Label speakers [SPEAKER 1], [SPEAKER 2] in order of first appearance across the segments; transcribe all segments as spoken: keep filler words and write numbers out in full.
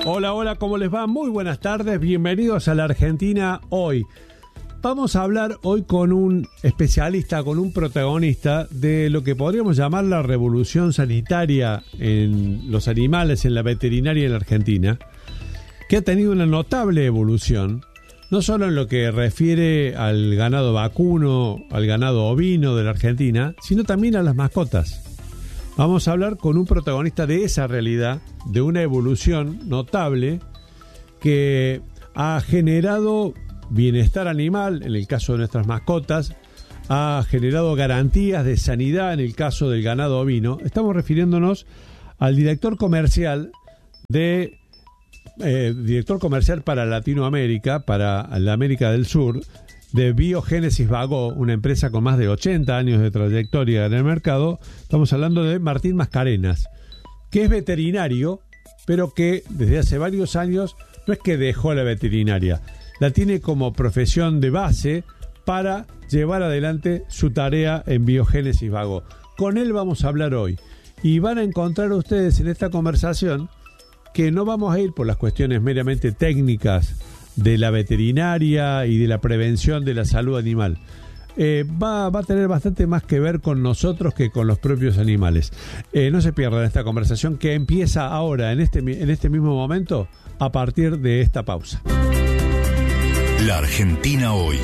[SPEAKER 1] Hola, hola, ¿cómo les va? Muy buenas tardes, bienvenidos a la Argentina Hoy. Vamos a hablar hoy con un especialista, con un protagonista de lo que podríamos llamar la revolución sanitaria en los animales, en la veterinaria en la Argentina, que ha tenido una notable evolución, no solo en lo que refiere al ganado vacuno, al ganado ovino de la Argentina, sino también a las mascotas. Vamos a hablar con un protagonista de esa realidad, de una evolución notable que ha generado bienestar animal en el caso de nuestras mascotas, ha generado garantías de sanidad en el caso del ganado ovino. Estamos refiriéndonos al director comercial de eh, director comercial para Latinoamérica, para la América del Sur, de Biogénesis Bagó, una empresa con más de ochenta años de trayectoria en el mercado. Estamos hablando de Martín Mascarenas, que es veterinario, pero que desde hace varios años no es que dejó la veterinaria, la tiene como profesión de base para llevar adelante su tarea en Biogénesis Bagó. Con él vamos a hablar hoy y van a encontrar ustedes en esta conversación que no vamos a ir por las cuestiones meramente técnicas de la veterinaria y de la prevención de la salud animal. Eh, va, va a tener bastante más que ver con nosotros que con los propios animales. Eh, no se pierdan esta conversación que empieza ahora, en este, en este mismo momento, a partir de esta pausa.
[SPEAKER 2] La Argentina Hoy.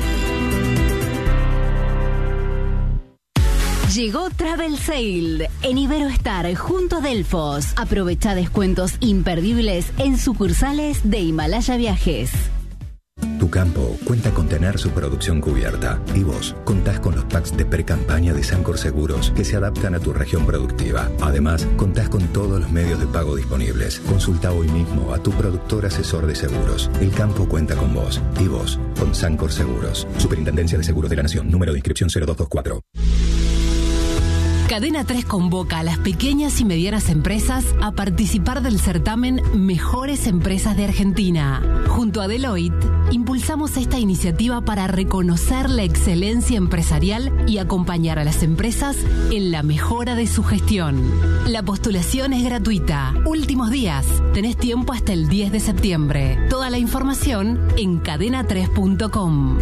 [SPEAKER 3] Llegó Travel Sale en Iberoestar junto a Delfos. Aprovecha descuentos imperdibles en sucursales de Himalaya Viajes.
[SPEAKER 4] Tu campo cuenta con tener su producción cubierta y vos contás con los packs de pre-campaña de Sancor Seguros que se adaptan a tu región productiva. Además, contás con todos los medios de pago disponibles. Consulta hoy mismo a tu productor asesor de seguros. El campo cuenta con vos y vos con Sancor Seguros. Superintendencia de Seguros de la Nación. Número de inscripción cero dos dos cuatro.
[SPEAKER 5] Cadena tres convoca a las pequeñas y medianas empresas a participar del certamen Mejores Empresas de Argentina. Junto a Deloitte, impulsamos esta iniciativa para reconocer la excelencia empresarial y acompañar a las empresas en la mejora de su gestión. La postulación es gratuita. Últimos días. Tenés tiempo hasta el diez de septiembre. Toda la información en cadena tres punto com.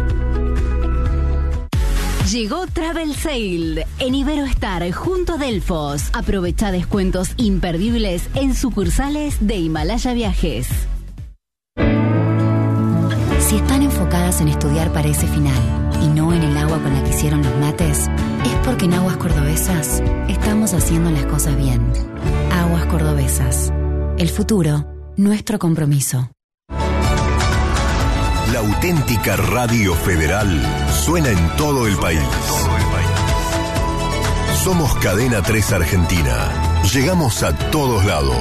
[SPEAKER 3] Llegó Travel Sale en Iberoestar junto a Delfos. Aprovecha descuentos imperdibles en sucursales de Himalaya Viajes.
[SPEAKER 6] Si están enfocadas en estudiar para ese final y no en el agua con la que hicieron los mates, es porque en Aguas Cordobesas estamos haciendo las cosas bien. Aguas Cordobesas. El futuro, nuestro compromiso.
[SPEAKER 2] La auténtica radio federal suena en todo el país. Somos Cadena tres Argentina. Llegamos a todos lados.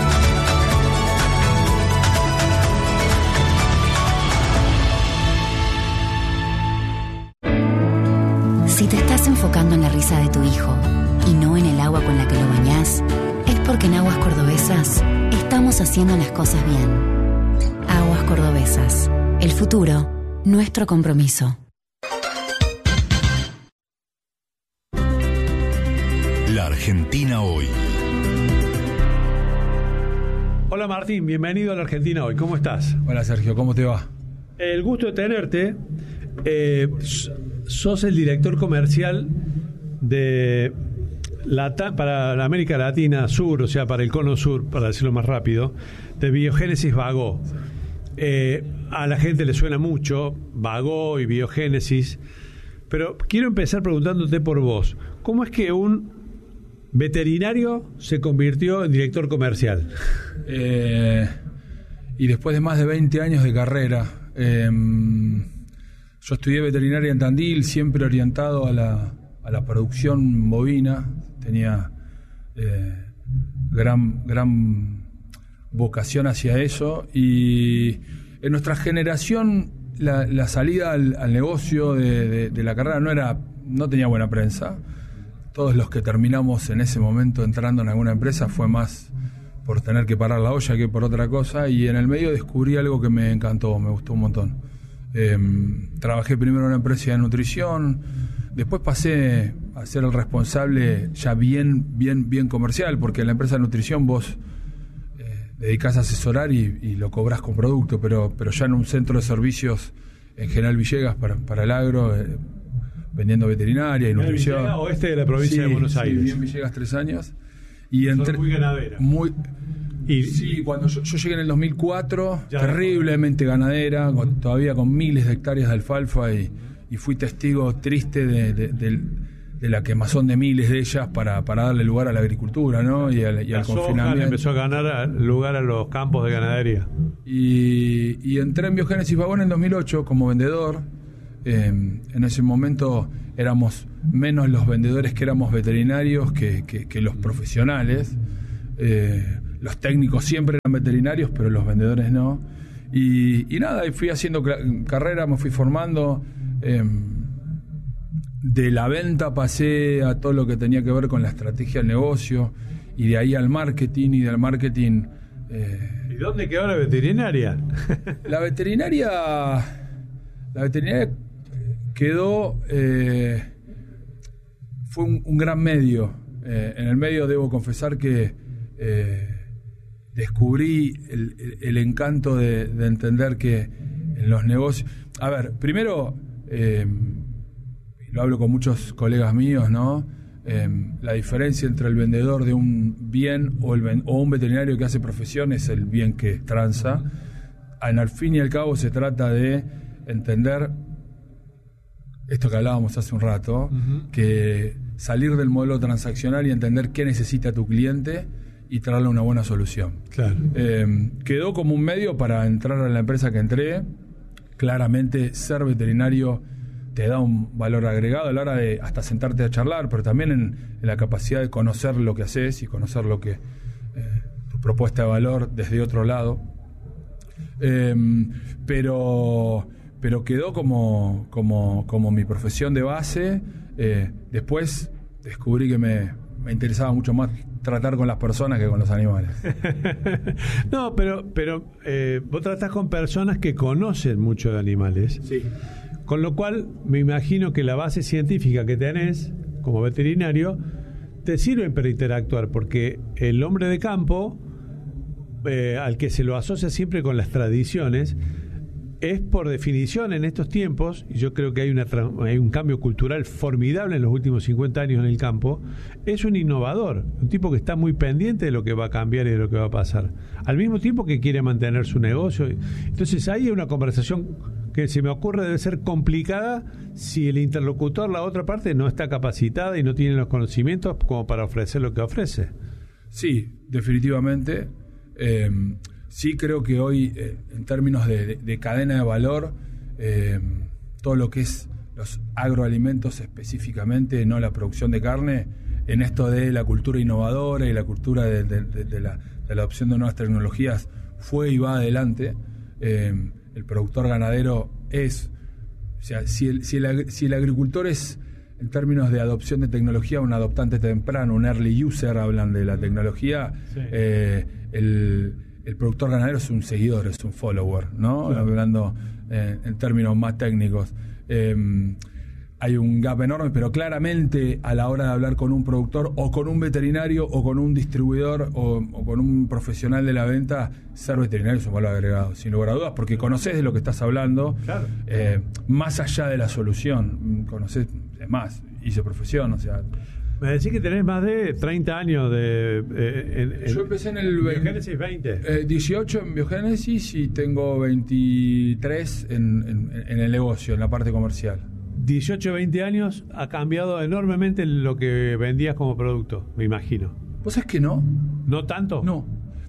[SPEAKER 6] Si te estás enfocando en la risa de tu hijo y no en el agua con la que lo bañás, es porque en Aguas Cordobesas estamos haciendo las cosas bien. Aguas Cordobesas. El futuro, nuestro compromiso.
[SPEAKER 2] La Argentina Hoy.
[SPEAKER 1] Hola Martín, bienvenido a la Argentina Hoy. ¿Cómo estás?
[SPEAKER 7] Hola Sergio, ¿cómo te va?
[SPEAKER 1] El gusto de tenerte. Eh, sos el director comercial de la, para la América Latina Sur, o sea, para el Cono Sur, para decirlo más rápido, de Biogénesis Bagó. Eh, a la gente le suena mucho Bagó y Biogénesis, pero quiero empezar preguntándote por vos. ¿Cómo es que un veterinario se convirtió en director comercial?
[SPEAKER 7] Eh, y después de más de veinte años de carrera, eh, yo estudié veterinaria en Tandil, siempre orientado a la, a la producción bovina. Tenía eh, gran, gran vocación hacia eso, y en nuestra generación la, la salida al, al negocio de, de, de la carrera no era, no tenía buena prensa. Todos los que terminamos en ese momento entrando en alguna empresa fue más por tener que parar la olla que por otra cosa, y en el medio descubrí algo que me encantó, me gustó un montón. Eh, trabajé primero en una empresa de nutrición, después pasé a ser el responsable ya bien, bien, bien comercial, porque en la empresa de nutrición vos dedicás a asesorar y, y lo cobras con producto, pero, pero ya en un centro de servicios en General Villegas para, para el agro, eh, vendiendo veterinaria y nutrición.
[SPEAKER 1] ¿Villegas, oeste de la provincia
[SPEAKER 7] sí,
[SPEAKER 1] de Buenos Aires?
[SPEAKER 7] Sí, en Villegas tres años. Y
[SPEAKER 1] Son
[SPEAKER 7] entre,
[SPEAKER 1] muy ganadera.
[SPEAKER 7] Muy,
[SPEAKER 1] y,
[SPEAKER 7] sí, cuando yo, yo llegué en el dos mil cuatro,
[SPEAKER 1] ya
[SPEAKER 7] terriblemente ganadera, con, todavía con miles de hectáreas de alfalfa, y, y fui testigo triste de, de, de, de la quemazón de miles de ellas para, para darle lugar a la agricultura, ¿no? Y al, y al confinamiento.
[SPEAKER 1] Empezó a ganar lugar a los campos de ganadería.
[SPEAKER 7] Y, y entré en Biogénesis Vagón en dos mil ocho como vendedor. Eh, en ese momento éramos menos los vendedores que éramos veterinarios que, que, que los profesionales. Eh, los técnicos siempre eran veterinarios, pero los vendedores no. Y, y nada, y fui haciendo carrera, me fui formando. Eh, de la venta pasé a todo lo que tenía que ver con la estrategia del negocio, y de ahí al marketing, y del marketing... Eh,
[SPEAKER 1] ¿Y dónde quedó la veterinaria?
[SPEAKER 7] La veterinaria... La veterinaria quedó... Eh, fue un, un gran medio. Eh, en el medio debo confesar que eh, descubrí el, el, el encanto de, de entender que en los negocios... A ver, primero... Eh, lo hablo con muchos colegas míos, ¿no? Eh, la diferencia entre el vendedor de un bien o, el, o un veterinario que hace profesión es el bien que tranza. Al fin y al cabo se trata de entender esto que hablábamos hace un rato, uh-huh. que salir del modelo transaccional y entender qué necesita tu cliente y traerle una buena solución.
[SPEAKER 1] Claro.
[SPEAKER 7] Eh, quedó como un medio para entrar a la empresa que entré. Claramente ser veterinario te da un valor agregado a la hora de hasta sentarte a charlar, pero también en, en la capacidad de conocer lo que haces y conocer lo que eh, tu propuesta de valor desde otro lado. Eh, pero pero quedó como, como, como mi profesión de base. Eh, después descubrí que me, me interesaba mucho más tratar con las personas que con los animales.
[SPEAKER 1] No, pero, pero eh, vos tratás con personas que conocen mucho de animales.
[SPEAKER 7] Sí.
[SPEAKER 1] Con lo cual, me imagino que la base científica que tenés como veterinario te sirve para interactuar, porque el hombre de campo, eh, al que se lo asocia siempre con las tradiciones, es por definición en estos tiempos, y yo creo que hay, una, hay un cambio cultural formidable en los últimos cincuenta años en el campo, es un innovador, un tipo que está muy pendiente de lo que va a cambiar y de lo que va a pasar, al mismo tiempo que quiere mantener su negocio. Entonces ahí hay una conversación que se me ocurre debe ser complicada si el interlocutor, la otra parte, no está capacitada y no tiene los conocimientos como para ofrecer lo que ofrece.
[SPEAKER 7] Sí, definitivamente. Eh, sí creo que hoy, eh, en términos de, de, de cadena de valor, eh, todo lo que es los agroalimentos específicamente, no la producción de carne, en esto de la cultura innovadora y la cultura de, de, de, de, la, de la adopción de nuevas tecnologías, fue y va adelante. Eh, el productor ganadero es, o sea, si el, si el, si el agricultor es, en términos de adopción de tecnología, un adoptante temprano, un early user, hablan de la tecnología, sí. eh, el, el productor ganadero es un seguidor, es un follower, ¿no? Claro. Hablando eh, en términos más técnicos. Eh, hay un gap enorme, pero claramente a la hora de hablar con un productor o con un veterinario o con un distribuidor o, o con un profesional de la venta, ser veterinario es un valor agregado, sin lugar a dudas, porque conoces de lo que estás hablando, claro. eh, más allá de la solución, conoces, es más, hice profesión, o sea...
[SPEAKER 1] Me decís que tenés más de treinta años de... Eh, en, en,
[SPEAKER 7] Yo empecé en el...
[SPEAKER 1] Biogénesis veinte.
[SPEAKER 7] Eh, dieciocho en Biogénesis y tengo veintitrés en, en, en el negocio, en la parte comercial.
[SPEAKER 1] dieciocho, veinte años, ha cambiado enormemente lo que vendías como producto, me imagino.
[SPEAKER 7] ¿Vos sabés que no?
[SPEAKER 1] ¿No tanto?
[SPEAKER 7] No.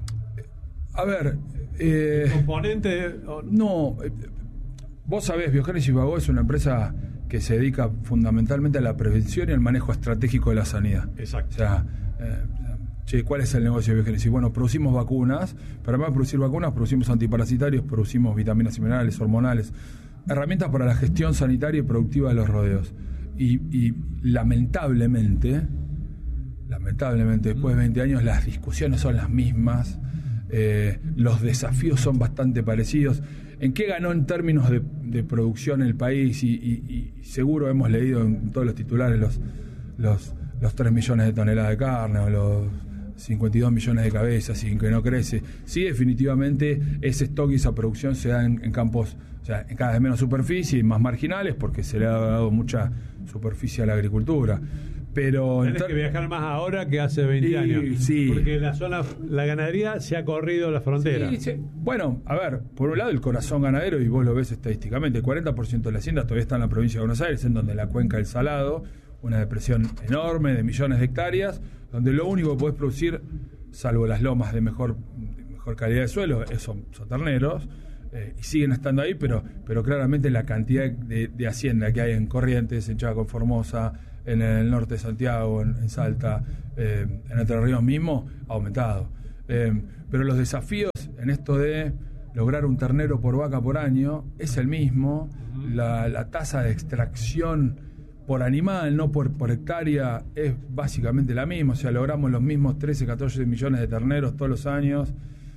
[SPEAKER 7] A ver... Eh,
[SPEAKER 1] ¿El componente?
[SPEAKER 7] No. Eh, vos sabés, Biogénesis Vagó es una empresa que se dedica fundamentalmente a la prevención y al manejo estratégico de la sanidad.
[SPEAKER 1] Exacto.
[SPEAKER 7] O sea, eh, che, ¿cuál es el negocio de Biogénesis? Bueno, producimos vacunas, pero además de producir vacunas, producimos antiparasitarios, producimos vitaminas y minerales, hormonales, herramientas para la gestión sanitaria y productiva de los rodeos. Y, y lamentablemente, lamentablemente, después de veinte años, las discusiones son las mismas, eh, los desafíos son bastante parecidos. ¿En qué ganó en términos de, de producción el país? Y, y, y seguro hemos leído en todos los titulares los, los, los tres millones de toneladas de carne, o los cincuenta y dos millones de cabezas y que no crece. Sí, definitivamente ese stock y esa producción se da en, en campos, o sea, en cada vez menos superficie y más marginales porque se le ha dado mucha superficie a la agricultura. Pero
[SPEAKER 1] Tienes que viajar más ahora que hace veinte
[SPEAKER 7] sí,
[SPEAKER 1] años.
[SPEAKER 7] Sí.
[SPEAKER 1] Porque la zona, la ganadería se ha corrido la frontera.
[SPEAKER 7] Sí, sí. Bueno, a ver, por un lado el corazón ganadero, y vos lo ves estadísticamente, el cuarenta por ciento de la hacienda todavía está en la provincia de Buenos Aires, en donde la cuenca del Salado, una depresión enorme de millones de hectáreas, donde lo único que podés producir, salvo las lomas de mejor, de mejor calidad de suelo, son, son terneros, eh, y siguen estando ahí, pero, pero claramente la cantidad de, de hacienda que hay en Corrientes, en Chaco, en Formosa, en el norte de Santiago, en, en Salta, eh, en Entre Ríos mismo, ha aumentado. Eh, pero los desafíos en esto de lograr un ternero por vaca por año es el mismo, la, la tasa de extracción por animal, no por, por hectárea, es básicamente la misma, o sea, logramos los mismos trece, catorce millones de terneros todos los años.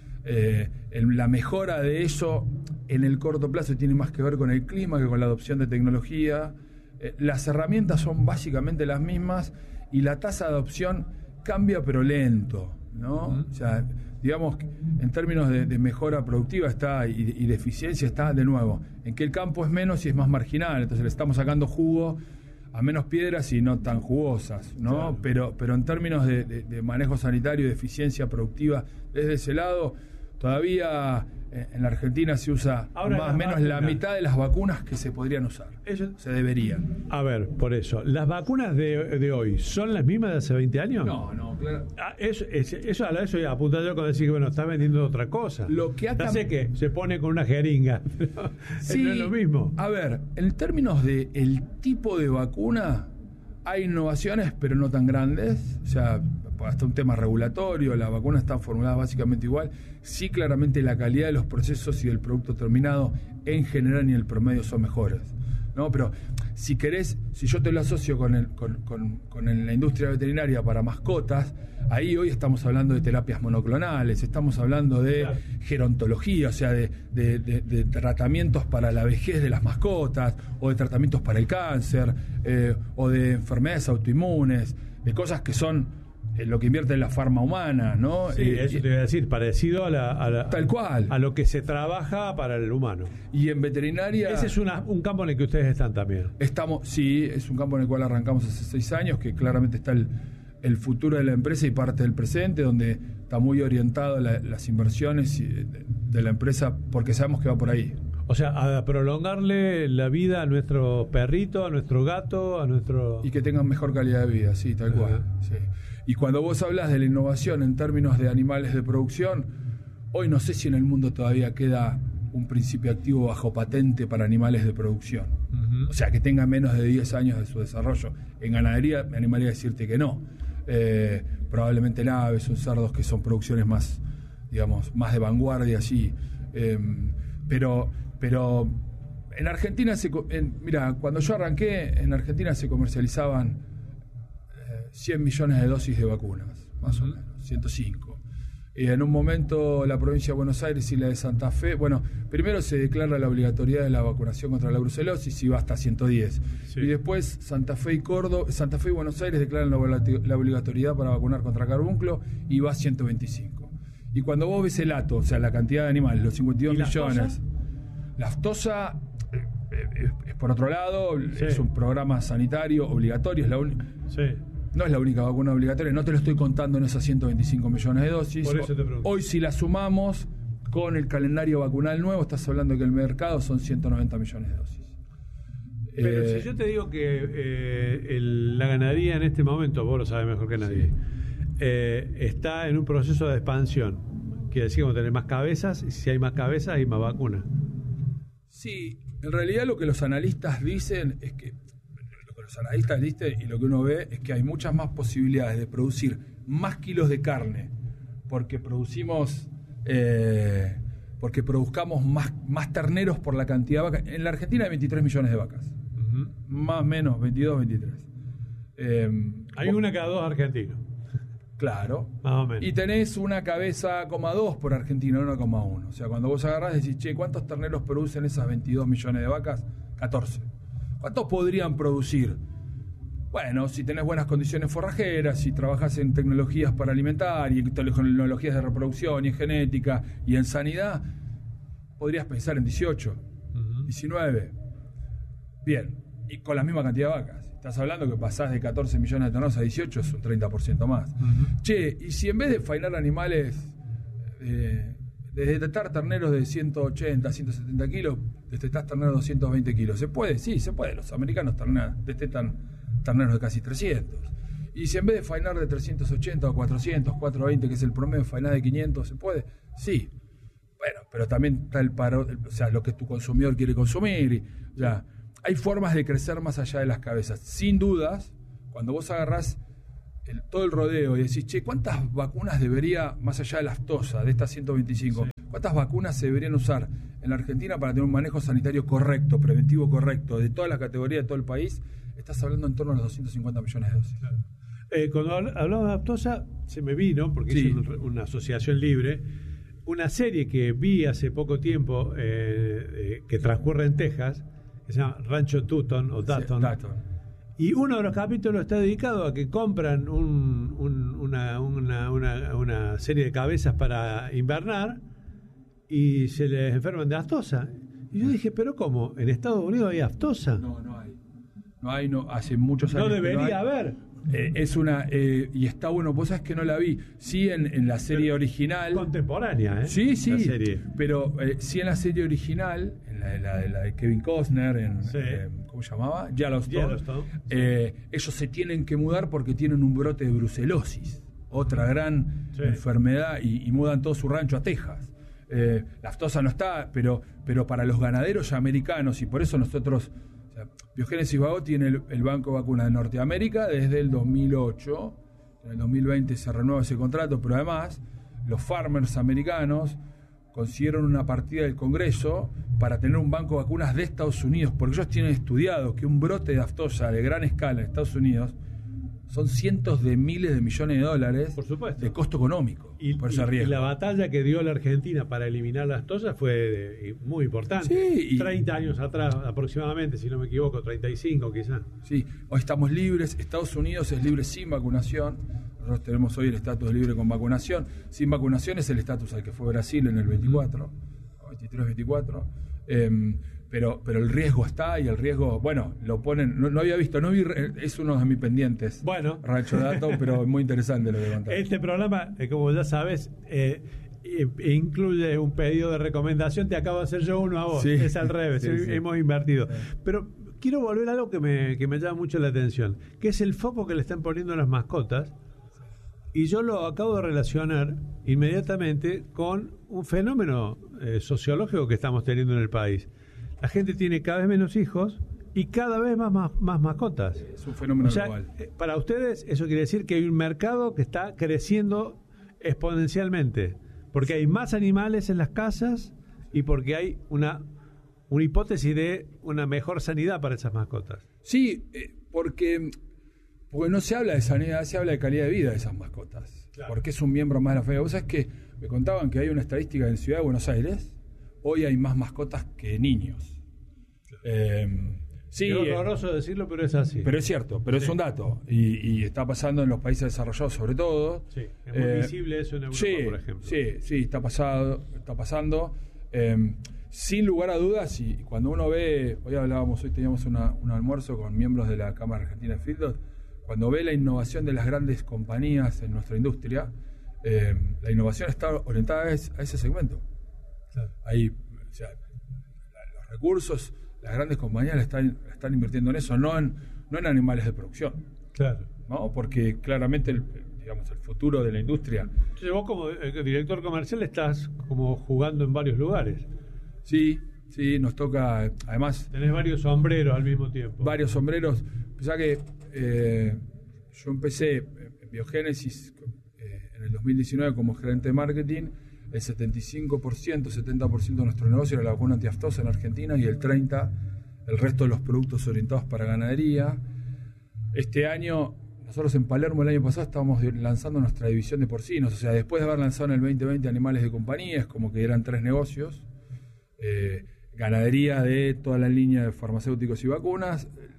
[SPEAKER 7] Eh, el, la mejora de eso en el corto plazo tiene más que ver con el clima que con la adopción de tecnología. Eh, las herramientas son básicamente las mismas y la tasa de adopción cambia pero lento, ¿no? Uh-huh. O sea, digamos, en términos de, de mejora productiva está y, y de eficiencia está de nuevo, en que el campo es menos y es más marginal, entonces le estamos sacando jugo a menos piedras y no tan jugosas, ¿no? Claro. Pero, pero en términos de, de, de manejo sanitario y de eficiencia productiva, desde ese lado, todavía eh, en la Argentina se usa Ahora más o menos vacunas. La mitad de las vacunas que se podrían usar. Eso se deberían.
[SPEAKER 1] A ver, por eso, ¿las vacunas de, de hoy son las mismas de hace veinte años?
[SPEAKER 7] No, no, claro.
[SPEAKER 1] Ah, eso, eso, eso a la vez apunta yo con decir que, bueno, está vendiendo otra cosa.
[SPEAKER 7] Lo que ha
[SPEAKER 1] ya sé que se pone con una jeringa,
[SPEAKER 7] sí,
[SPEAKER 1] no es lo mismo.
[SPEAKER 7] A ver, en términos de el tipo de vacuna, hay innovaciones, pero no tan grandes. O sea, hasta un tema regulatorio, las vacunas están formuladas básicamente igual. Sí, claramente la calidad de los procesos y del producto terminado en general y en el promedio son mejores, ¿no? Pero si querés, si yo te lo asocio con, el, con, con, con el, la industria veterinaria para mascotas, ahí hoy estamos hablando de terapias monoclonales, estamos hablando de claro. gerontología, o sea, de, de, de, de tratamientos para la vejez de las mascotas, o de tratamientos para el cáncer, eh, o de enfermedades autoinmunes, de cosas que son eh, lo que invierte en la farma humana, ¿no?
[SPEAKER 1] Sí, eh, eso te voy a decir, parecido a la, a la
[SPEAKER 7] tal cual
[SPEAKER 1] a lo que se trabaja para el humano.
[SPEAKER 7] Y en veterinaria
[SPEAKER 1] ese es una, un campo en el que ustedes están también.
[SPEAKER 7] Estamos, sí, es un campo en el cual arrancamos hace seis años, que claramente está el el futuro de la empresa y parte del presente, donde está muy orientado la, las inversiones de, de la empresa, porque sabemos que va por ahí.
[SPEAKER 1] O sea, a prolongarle la vida a nuestro perrito, a nuestro gato, a nuestro...
[SPEAKER 7] Y que tengan mejor calidad de vida, sí, tal cual. Uh-huh. Sí. Y cuando vos hablas de la innovación en términos de animales de producción, hoy no sé si en el mundo todavía queda un principio activo bajo patente para animales de producción. Uh-huh. O sea, que tenga menos de diez años de su desarrollo. En ganadería me animaría a decirte que no. Eh, probablemente en aves o cerdos, que son producciones más, digamos, más de vanguardia, sí. Eh, pero, pero en Argentina, se, en, mira, cuando yo arranqué, en Argentina se comercializaban eh, cien millones de dosis de vacunas, más uh-huh. o menos, ciento cinco. Y en un momento la provincia de Buenos Aires y la de Santa Fe, bueno, primero se declara la obligatoriedad de la vacunación contra la brucelosis y va hasta ciento diez. Sí. Y después Santa Fe y Córdoba, Santa Fe y Buenos Aires declaran la, la obligatoriedad para vacunar contra carbúnculo y va a ciento veinticinco. Y cuando vos ves el hato, o sea, la cantidad de animales, los cincuenta y dos millones, la aftosa eh, eh, es por otro lado, sí. es un programa sanitario obligatorio, es la única... Sí. No es la única vacuna obligatoria, no te lo estoy contando en esas ciento veinticinco millones de dosis.
[SPEAKER 1] Por eso te pregunto.
[SPEAKER 7] Hoy, si la sumamos con el calendario vacunal nuevo, estás hablando que el mercado son ciento noventa millones de dosis.
[SPEAKER 1] Pero eh, si yo te digo que eh, el, la ganadería en este momento, vos lo sabes mejor que nadie, sí. eh, está en un proceso de expansión. Quiere decir que vamos a tener más cabezas, y si hay más cabezas, hay más vacunas.
[SPEAKER 7] Sí, en realidad lo que los analistas dicen es que los analistas dicen y lo que uno ve es que hay muchas más posibilidades de producir más kilos de carne porque producimos eh, porque produzcamos más, más terneros por la cantidad de vacas. En la Argentina hay veintitrés millones de vacas, uh-huh. más o menos veintidós, veintitrés.
[SPEAKER 1] Eh, hay una cada dos argentinos.
[SPEAKER 7] Claro.
[SPEAKER 1] Más o menos.
[SPEAKER 7] Y tenés una cabeza coma dos por argentino, no coma uno. O sea, cuando vos agarrás y decís, che, ¿cuántos terneros producen esas veintidós millones de vacas? catorce. ¿Cuántos podrían producir? Bueno, si tenés buenas condiciones forrajeras, si trabajas en tecnologías para alimentar y en tecnologías de reproducción y en genética y en sanidad, podrías pensar en dieciocho, uh-huh. diecinueve. Bien, y con la misma cantidad de vacas. Estás hablando que pasás de catorce millones de terneros a dieciocho, es un treinta por ciento más. Uh-huh. Che, y si en vez de fainar animales, eh, de destetar terneros de ciento ochenta, ciento setenta kilos, destetás terneros de doscientos veinte kilos, ¿se puede? Sí, se puede. Los americanos terneros, destetan terneros de casi trescientos. Y si en vez de fainar de trescientos ochenta o cuatrocientos, cuatrocientos veinte, que es el promedio, fainar de quinientos, ¿se puede? Sí. Bueno, pero también está el paro, o sea, lo que tu consumidor quiere consumir. Y, o sea, hay formas de crecer más allá de las cabezas. Sin dudas, cuando vos agarrás el, todo el rodeo y decís, che, ¿cuántas vacunas debería, más allá de la aftosa, de estas ciento veinticinco, sí. cuántas vacunas se deberían usar en la Argentina para tener un manejo sanitario correcto, preventivo correcto, de todas las categorías de todo el país? Estás hablando en torno a los doscientos cincuenta millones de dosis. Claro.
[SPEAKER 1] Eh, cuando hablamos de aftosa, se me vino, porque sí. es una asociación libre, una serie que vi hace poco tiempo, eh, eh, que transcurre en Texas, que se llama Rancho Dutton o Dutton. Sí, Dutton. Y uno de los capítulos está dedicado a que compran un, un, una, una, una, una serie de cabezas para invernar y se les enferman de aftosa. Y yo dije, ¿pero cómo? ¿En Estados Unidos hay aftosa?
[SPEAKER 7] No, no hay. No hay, no, hace muchos años.
[SPEAKER 1] No debería
[SPEAKER 7] no
[SPEAKER 1] haber.
[SPEAKER 7] Eh, es una, eh, y está bueno, vos sabés que no la vi. Sí, en, en la serie pero original.
[SPEAKER 1] Contemporánea, ¿eh?
[SPEAKER 7] Sí, sí.
[SPEAKER 1] La serie.
[SPEAKER 7] Pero eh, sí en la serie original, en la, la, la, la de Kevin Costner, en, sí. eh, ¿cómo se llamaba? Yellowstone. Yellowstone. Eh, sí. Ellos se tienen que mudar porque tienen un brote de brucelosis, otra gran sí. enfermedad, y, y mudan todo su rancho a Texas. Eh, la aftosa no está, pero, pero para los ganaderos americanos, y por eso nosotros. O sea, Biogénesis Vago tiene el, el Banco de Vacunas de Norteamérica desde el dos mil ocho. En el dos mil veinte se renueva ese contrato, pero además los farmers americanos consiguieron una partida del Congreso para tener un banco de vacunas de Estados Unidos, porque ellos tienen estudiado que un brote de aftosa de gran escala en Estados Unidos son cientos de miles de millones de dólares,
[SPEAKER 1] por supuesto,
[SPEAKER 7] de costo económico.
[SPEAKER 1] Y,
[SPEAKER 7] por ese
[SPEAKER 1] y,
[SPEAKER 7] riesgo.
[SPEAKER 1] y la batalla que dio la Argentina para eliminar las tosas fue de, muy importante.
[SPEAKER 7] Sí, y,
[SPEAKER 1] treinta años atrás aproximadamente, si no me equivoco, treinta y cinco quizás.
[SPEAKER 7] Sí, hoy estamos libres. Estados Unidos es libre sin vacunación. Nosotros tenemos hoy el estatus de libre con vacunación. Sin vacunación es el estatus al que fue Brasil en el veinticuatro, veintitrés veinticuatro. Eh, pero pero el riesgo está, y el riesgo, bueno, lo ponen, no, no había visto, no vi, es uno de mis pendientes.
[SPEAKER 1] Bueno,
[SPEAKER 7] Rancho Dato, pero muy interesante lo que contaste.
[SPEAKER 1] Este programa, eh, como ya sabes, eh, eh, incluye un pedido de recomendación. Te acabo de hacer yo uno a vos. Sí. Es al revés, sí, sí. Hemos invertido. Pero quiero volver a algo que me, que me llama mucho la atención, que es el foco que le están poniendo a las mascotas. Y yo lo acabo de relacionar inmediatamente con un fenómeno eh, sociológico que estamos teniendo en el país. La gente tiene cada vez menos hijos y cada vez más, más, más mascotas.
[SPEAKER 7] Es un fenómeno
[SPEAKER 1] o sea,
[SPEAKER 7] global.
[SPEAKER 1] Para ustedes eso quiere decir que hay un mercado que está creciendo exponencialmente, porque hay más animales en las casas y porque hay una, una hipótesis de una mejor sanidad para esas mascotas.
[SPEAKER 7] Sí, eh, porque... Porque no se habla de sanidad, se habla de calidad de vida de esas mascotas. Claro. Porque es un miembro más de la familia. Vos sabés que me contaban que hay una estadística en Ciudad de Buenos Aires. Hoy hay más mascotas que niños. Claro. Eh, sí,
[SPEAKER 1] es horroroso eh, decirlo, pero es así.
[SPEAKER 7] Pero es cierto, pero sí. es un dato. Y, y está pasando en los países desarrollados sobre todo.
[SPEAKER 1] Sí, es muy eh, visible eso en Europa,
[SPEAKER 7] sí,
[SPEAKER 1] por ejemplo.
[SPEAKER 7] Sí, sí, está, pasado, está pasando. Eh, sin lugar a dudas, y cuando uno ve... Hoy hablábamos, hoy teníamos una, un almuerzo con miembros de la Cámara Argentina de Feedlot. Cuando ve la innovación de las grandes compañías en nuestra industria, eh, la innovación está orientada a ese, a ese segmento. Claro. Ahí, o sea, la, los recursos, las grandes compañías están, están invirtiendo en eso, no en, no en animales de producción.
[SPEAKER 1] Claro.
[SPEAKER 7] ¿No? Porque claramente el, digamos, el futuro de la industria...
[SPEAKER 1] Entonces vos como director comercial estás como jugando en varios lugares.
[SPEAKER 7] Sí, sí, nos toca, además...
[SPEAKER 1] Tenés varios sombreros al mismo tiempo.
[SPEAKER 7] Varios sombreros. Pensá que eh, yo empecé en Biogénesis eh, en el dos mil diecinueve como gerente de marketing. El setenta y cinco por ciento, setenta por ciento de nuestro negocio era la vacuna antiaftosa en Argentina, y el treinta por ciento el resto de los productos orientados para ganadería. Este año, nosotros en Palermo el año pasado estábamos lanzando nuestra división de porcinos. O sea, después de haber lanzado en el veinte veinte animales de compañía, es como que eran tres negocios. Eh, ganadería de toda la línea de farmacéuticos y vacunas,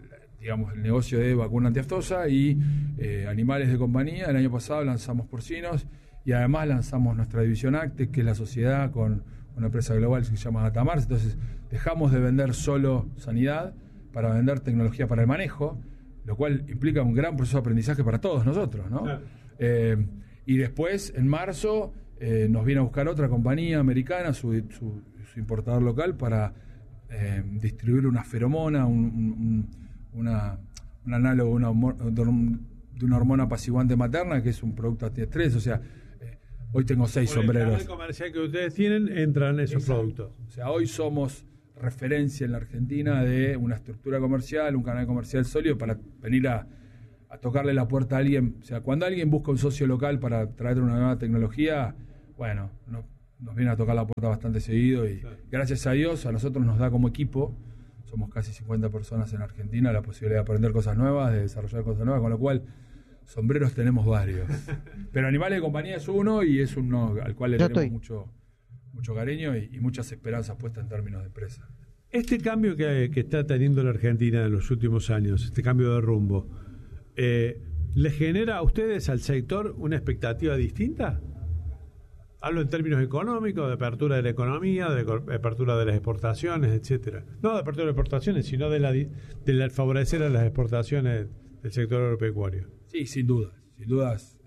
[SPEAKER 7] digamos, el negocio de vacuna antiaftosa y eh, animales de compañía. El año pasado lanzamos porcinos y además lanzamos nuestra división Actec, que es la sociedad con una empresa global que se llama Atamars. Entonces dejamos de vender solo sanidad para vender tecnología para el manejo, lo cual implica un gran proceso de aprendizaje para todos nosotros, ¿no? Claro. Eh, y después, en marzo, eh, nos viene a buscar otra compañía americana, su, su, su importador local, para eh, distribuir una feromona, un, un, una, un análogo una, de una hormona apaciguante materna, que es un producto antiestrés. O sea, eh, hoy tengo seis
[SPEAKER 1] Por
[SPEAKER 7] sombreros.
[SPEAKER 1] El canal comercial que ustedes tienen, entran esos
[SPEAKER 7] Exacto.
[SPEAKER 1] productos.
[SPEAKER 7] O sea, hoy somos referencia en la Argentina de una estructura comercial, un canal comercial sólido para venir a, a tocarle la puerta a alguien. O sea, cuando alguien busca un socio local para traer una nueva tecnología, bueno, no, nos viene a tocar la puerta bastante seguido y claro. Gracias a Dios a nosotros nos da como equipo, somos casi cincuenta personas en Argentina, la posibilidad de aprender cosas nuevas, de desarrollar cosas nuevas, con lo cual sombreros tenemos varios. Pero animales de compañía es uno y es uno al cual le
[SPEAKER 8] Yo
[SPEAKER 7] tenemos
[SPEAKER 8] estoy.
[SPEAKER 7] mucho... mucho cariño y, y muchas esperanzas puestas en términos de empresa.
[SPEAKER 1] Este cambio que, que está teniendo la Argentina en los últimos años, este cambio de rumbo, eh, ¿le genera a ustedes, al sector, una expectativa distinta? Hablo en términos económicos, de apertura de la economía, de apertura de las exportaciones, etcétera. No de apertura de exportaciones, sino de la de la, favorecer a las exportaciones del sector agropecuario.
[SPEAKER 7] Sí, sin dudas, sin dudas.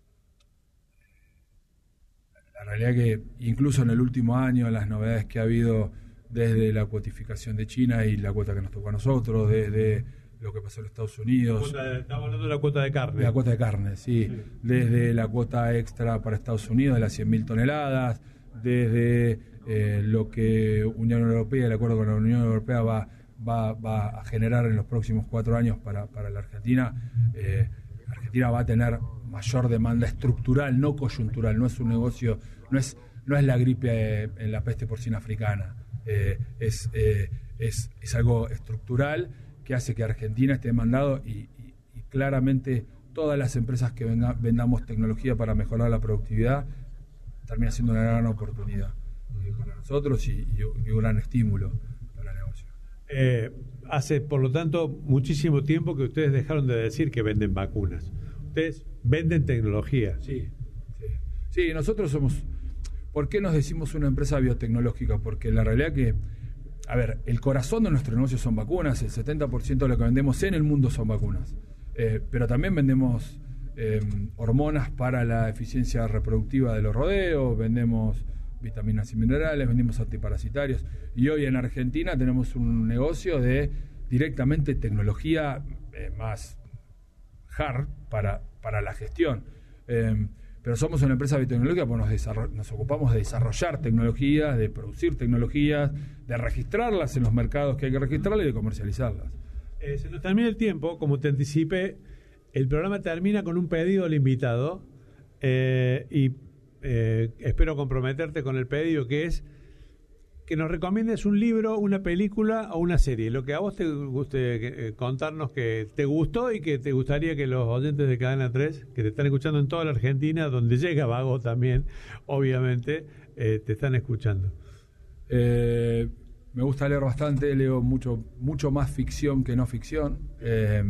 [SPEAKER 7] La realidad que incluso en el último año las novedades que ha habido desde la cuotificación de China y la cuota que nos tocó a nosotros, desde lo que pasó en Estados Unidos.
[SPEAKER 1] De, estamos hablando de la cuota de carne.
[SPEAKER 7] De la cuota de carne, sí. sí. Desde la cuota extra para Estados Unidos de las cien mil toneladas, desde eh, lo que Unión Europea, el acuerdo con la Unión Europea va, va, va a generar en los próximos cuatro años para, para la Argentina. Eh, Argentina va a tener mayor demanda estructural, no coyuntural, no es un negocio, no es, no es la gripe eh, en la peste porcina africana, eh, es, eh, es, es algo estructural que hace que Argentina esté demandado y, y, y claramente todas las empresas que venga, vendamos tecnología para mejorar la productividad termina siendo una gran oportunidad eh, para nosotros y, y, y un gran estímulo para el negocio.
[SPEAKER 1] Eh, hace, por lo tanto, muchísimo tiempo que ustedes dejaron de decir que venden vacunas. Ustedes venden tecnología.
[SPEAKER 7] Sí, sí. Sí, nosotros somos... ¿Por qué nos decimos una empresa biotecnológica? Porque la realidad que... A ver, el corazón de nuestro negocio son vacunas, el setenta por ciento de lo que vendemos en el mundo son vacunas. Eh, pero también vendemos eh, hormonas para la eficiencia reproductiva de los rodeos, vendemos vitaminas y minerales, vendemos antiparasitarios. Y hoy en Argentina tenemos un negocio de directamente tecnología eh, más hard para, para la gestión. Eh, pero somos una empresa biotecnológica porque nos, desarroll- nos ocupamos de desarrollar tecnologías, de producir tecnologías, de registrarlas en los mercados que hay que registrarlas y de comercializarlas.
[SPEAKER 1] Eh, se nos termina el tiempo, como te anticipé, el programa termina con un pedido al invitado eh, y eh, espero comprometerte con el pedido, que es que nos recomiendes un libro, una película o una serie, lo que a vos te guste eh, contarnos que te gustó y que te gustaría que los oyentes de Cadena tres, que te están escuchando en toda la Argentina, donde llega Vago también, obviamente, eh, te están escuchando.
[SPEAKER 7] Eh, me gusta leer bastante, leo mucho, mucho más ficción que no ficción. Eh,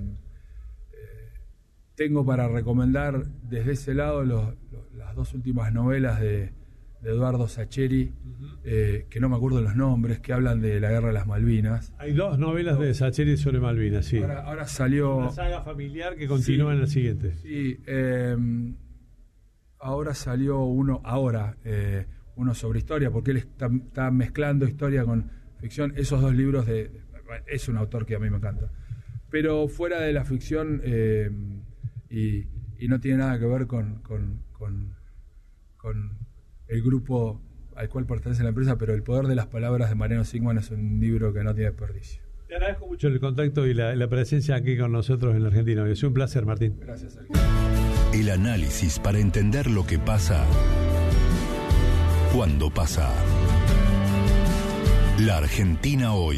[SPEAKER 7] eh, tengo para recomendar desde ese lado los, los, las dos últimas novelas de de Eduardo Sacheri, uh-huh. eh, que no me acuerdo los nombres, que hablan de la guerra de las Malvinas.
[SPEAKER 1] Hay dos novelas de Sacheri sobre Malvinas, sí.
[SPEAKER 7] Ahora, ahora salió...
[SPEAKER 1] Una saga familiar que continúa sí, en el siguiente.
[SPEAKER 7] Sí, eh, ahora salió uno, ahora, eh, uno sobre historia, porque él está, está mezclando historia con ficción. Esos dos libros, de, de es un autor que a mí me encanta. Pero fuera de la ficción, eh, y, y no tiene nada que ver con... con, con, con el grupo al cual pertenece la empresa, pero El poder de las palabras de Mariano Sigman es un libro que no tiene desperdicio.
[SPEAKER 1] Te agradezco mucho el contacto y la, la presencia aquí con nosotros en la Argentina. Es un placer, Martín.
[SPEAKER 7] Gracias, Sergio.
[SPEAKER 2] El análisis para entender lo que pasa cuando pasa. La Argentina hoy.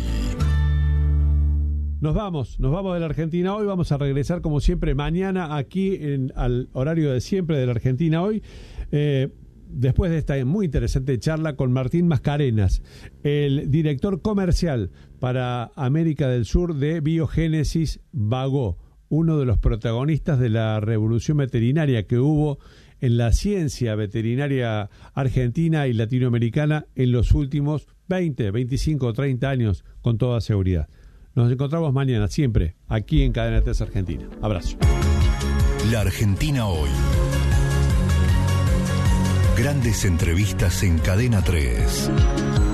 [SPEAKER 1] Nos vamos, nos vamos de la Argentina hoy. Vamos a regresar como siempre mañana aquí en, al horario de siempre de la Argentina hoy. Eh, después de esta muy interesante charla con Martín Mascarenas, el director comercial para América del Sur de Biogénesis Bagó, uno de los protagonistas de la revolución veterinaria que hubo en la ciencia veterinaria argentina y latinoamericana en los últimos veinte, veinticinco o treinta años, con toda seguridad. Nos encontramos mañana, siempre, aquí en Cadena tres Argentina. Abrazo.
[SPEAKER 2] La Argentina hoy. Grandes entrevistas en Cadena tres.